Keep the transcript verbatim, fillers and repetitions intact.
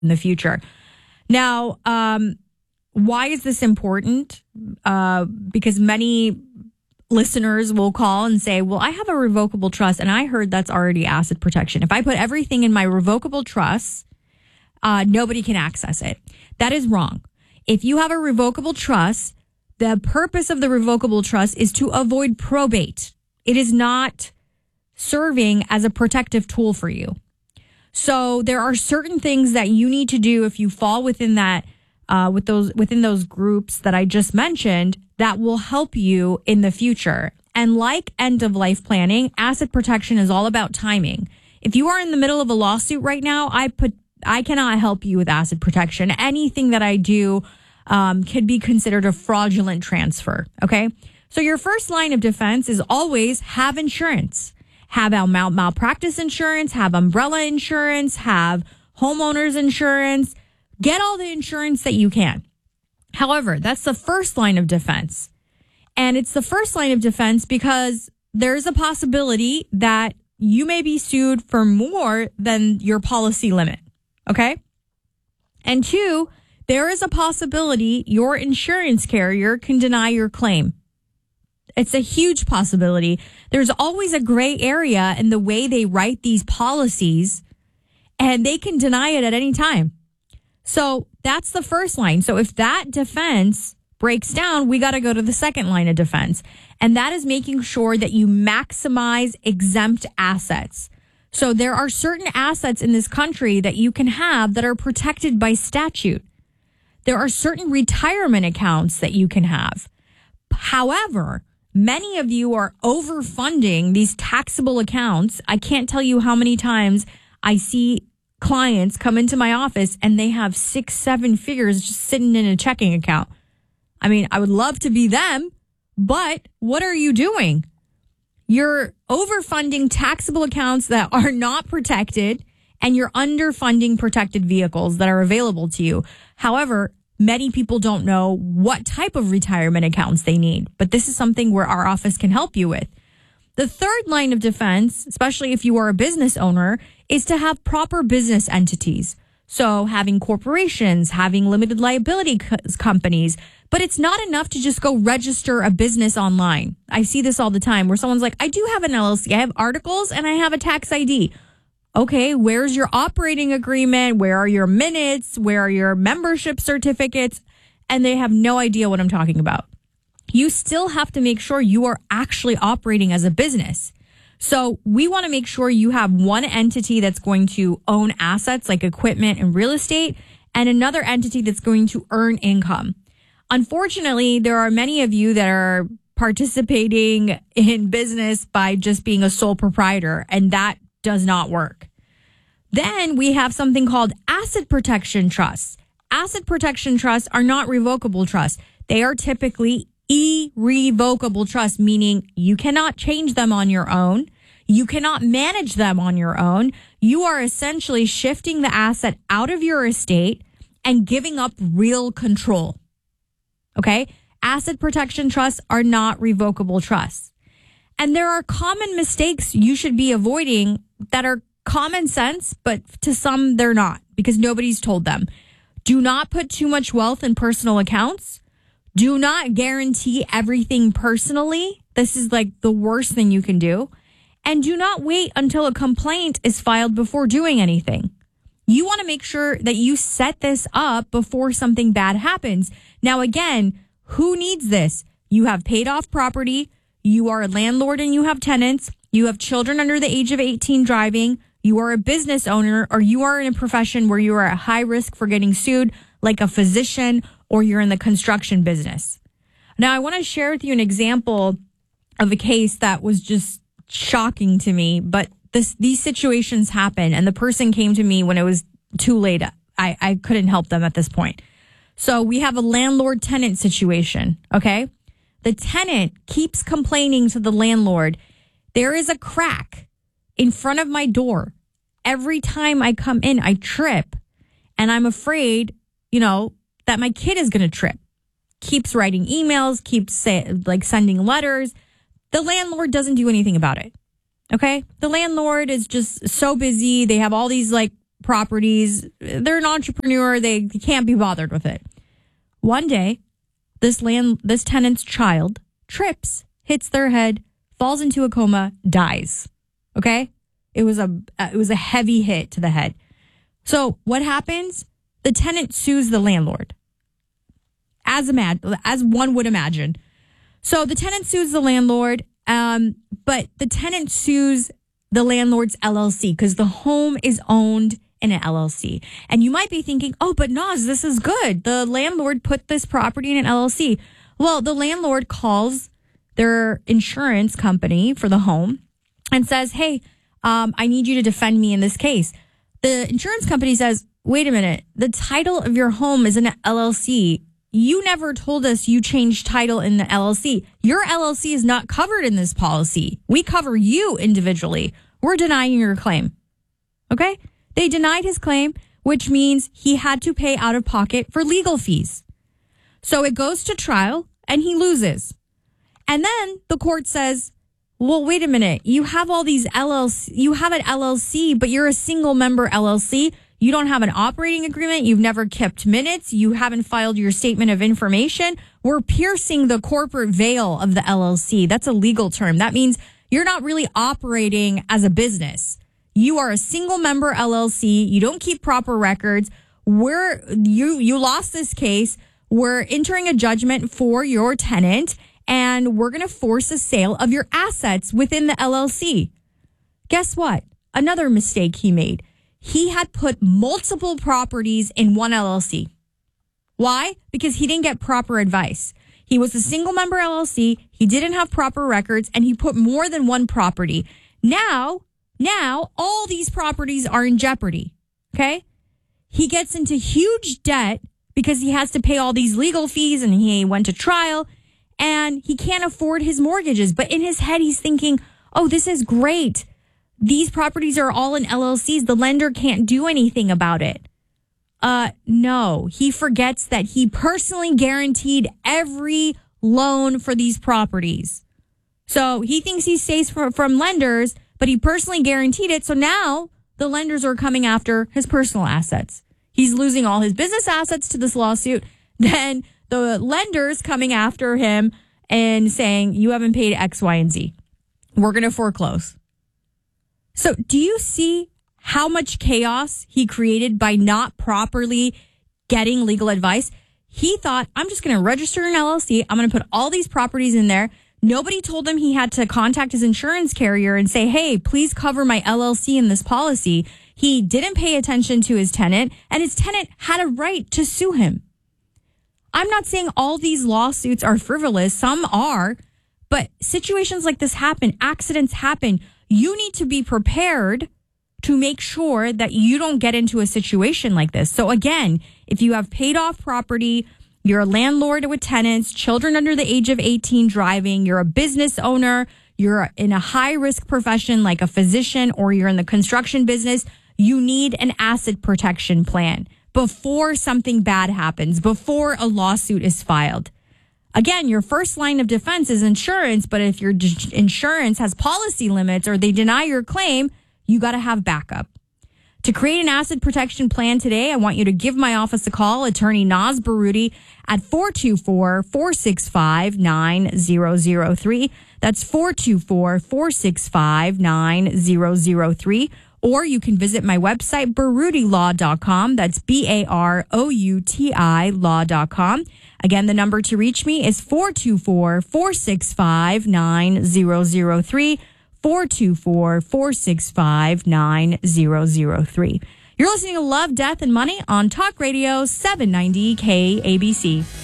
in the future. Now, um, why is this important? Uh, because many listeners will call and say, well, I have a revocable trust and I heard that's already asset protection. If I put everything in my revocable trust, uh, nobody can access it. That is wrong. If you have a revocable trust, the purpose of the revocable trust is to avoid probate. It is not serving as a protective tool for you. So there are certain things that you need to do if you fall within that, uh, with those within those groups that I just mentioned, that will help you in the future. And like end of life planning, asset protection is all about timing. If you are in the middle of a lawsuit right now, I put I cannot help you with asset protection. Anything that I do um, could be considered a fraudulent transfer. Okay, so your first line of defense is always have insurance. Have mal- malpractice insurance, have umbrella insurance, have homeowners insurance. Get all the insurance that you can. However, that's the first line of defense. And it's the first line of defense because there's a possibility that you may be sued for more than your policy limit. Okay? And two, there is a possibility your insurance carrier can deny your claim. It's a huge possibility. There's always a gray area in the way they write these policies, and they can deny it at any time. So that's the first line. So if that defense breaks down, we got to go to the second line of defense. And that is making sure that you maximize exempt assets. So there are certain assets in this country that you can have that are protected by statute. There are certain retirement accounts that you can have. However, many of you are overfunding these taxable accounts. I can't tell you how many times I see clients come into my office and they have six, seven figures just sitting in a checking account. I mean, I would love to be them, but what are you doing? You're overfunding taxable accounts that are not protected, and you're underfunding protected vehicles that are available to you. However, many people don't know what type of retirement accounts they need, but this is something where our office can help you with. The third line of defense, especially if you are a business owner, is to have proper business entities. So having corporations, having limited liability co- companies, but it's not enough to just go register a business online. I see this all the time where someone's like, I do have an L L C, I have articles, and I have a tax I D. Okay, where's your operating agreement? Where are your minutes? Where are your membership certificates? And they have no idea what I'm talking about. You still have to make sure you are actually operating as a business. So we want to make sure you have one entity that's going to own assets like equipment and real estate, and another entity that's going to earn income. Unfortunately, there are many of you that are participating in business by just being a sole proprietor, and that does not work. Then we have something called asset protection trusts. Asset protection trusts are not revocable trusts. They are typically irrevocable trusts, meaning you cannot change them on your own. You cannot manage them on your own. You are essentially shifting the asset out of your estate and giving up real control. Okay? Asset protection trusts are not revocable trusts. And there are common mistakes you should be avoiding that are common sense, but to some they're not because nobody's told them. Do not put too much wealth in personal accounts. Do not guarantee everything personally. This is like the worst thing you can do. And do not wait until a complaint is filed before doing anything. You want to make sure that you set this up before something bad happens. Now, again, who needs this? You have paid off property. You are a landlord and you have tenants. You have children under the age of eighteen driving. You are a business owner, or you are in a profession where you are at high risk for getting sued, like a physician, or you're in the construction business. Now, I want to share with you an example of a case that was just shocking to me, but this these situations happen, and the person came to me when it was too late. I, I couldn't help them at this point. So we have a landlord-tenant situation, okay? The tenant keeps complaining to the landlord, there is a crack in front of my door. Every time I come in, I trip, and I'm afraid, you know, that my kid is going to trip. Keeps writing emails, keeps say, like sending letters. The landlord doesn't do anything about it. Okay? The landlord is just so busy. They have all these like properties. They're an entrepreneur. They can't be bothered with it. One day, this land, this tenant's child trips, hits their head, falls into a coma, dies. Okay? It was a it was a heavy hit to the head. So what happens? The tenant sues the landlord. As imag- as one would imagine. So the tenant sues the landlord, um, but the tenant sues the landlord's L L C because the home is owned in an L L C. And you might be thinking, oh, but Naz, this is good. The landlord put this property in an L L C. Well, the landlord calls their insurance company for the home and says, hey, um, I need you to defend me in this case. The insurance company says, wait a minute, the title of your home is an L L C. You never told us you changed title in the L L C. Your L L C is not covered in this policy. We cover you individually. We're denying your claim. Okay? They denied his claim, which means he had to pay out of pocket for legal fees. So it goes to trial and he loses. And then the court says, well, wait a minute. You have all these L L C, you have an L L C, but you're a single member L L C. You don't have an operating agreement. You've never kept minutes. You haven't filed your statement of information. We're piercing the corporate veil of the L L C. That's a legal term. That means you're not really operating as a business. You are a single member L L C. You don't keep proper records. We're, you, you lost this case. We're entering a judgment for your tenant and we're going to force a sale of your assets within the L L C. Guess what? Another mistake he made. He had put multiple properties in one L L C. Why? Because he didn't get proper advice. He was a single member L L C. He didn't have proper records and he put more than one property. Now, now all these properties are in jeopardy. Okay? He gets into huge debt because he has to pay all these legal fees and he went to trial and he can't afford his mortgages. But in his head, he's thinking, oh, this is great. These properties are all in L L Cs. The lender can't do anything about it. Uh, no, he forgets that he personally guaranteed every loan for these properties. So he thinks he's safe from, from lenders, but he personally guaranteed it. So now the lenders are coming after his personal assets. He's losing all his business assets to this lawsuit. Then the lenders coming after him and saying, you haven't paid X, Y, and Z. We're going to foreclose. So do you see how much chaos he created by not properly getting legal advice? He thought, I'm just going to register an L L C. I'm going to put all these properties in there. Nobody told him he had to contact his insurance carrier and say, hey, please cover my L L C in this policy. He didn't pay attention to his tenant, and his tenant had a right to sue him. I'm not saying all these lawsuits are frivolous. Some are, but situations like this happen. Accidents happen. You need to be prepared to make sure that you don't get into a situation like this. So again, if you have paid off property, you're a landlord with tenants, children under the age of eighteen driving, you're a business owner, you're in a high risk profession like a physician, or you're in the construction business, you need an asset protection plan before something bad happens, before a lawsuit is filed. Again, your first line of defense is insurance, but if your d- insurance has policy limits or they deny your claim, you got to have backup. To create an asset protection plan today, I want you to give my office a call, attorney Naz Baroudi, at four two four, four six five, nine zero zero three. That's four two four, four six five, nine zero zero three. Or you can visit my website, baroudi law dot com. That's B A R O U T I law dot com. Again, the number to reach me is four two four, four six five, nine zero zero three. four two four, four six five, nine zero zero three. You're listening to Love, Death, and Money on Talk Radio seven ninety K A B C.